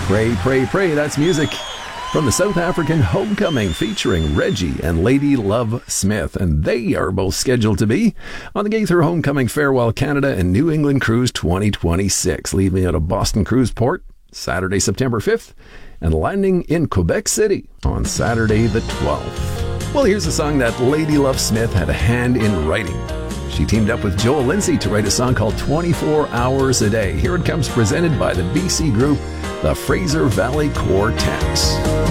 Pray, Pray, Pray. That's music from the South African Homecoming featuring Reggie and Lady Love Smith. And they are both scheduled to be on the Gaither Homecoming Farewell Canada and New England Cruise 2026, leaving out of Boston Cruise Port Saturday, September 5th, and landing in Quebec City on Saturday the 12th. Well, here's a song that Lady Love Smith had a hand in writing. She teamed up with Joel Lindsay to write a song called 24 Hours a Day. Here it comes, presented by the BC group, the Fraser Valley Quartet.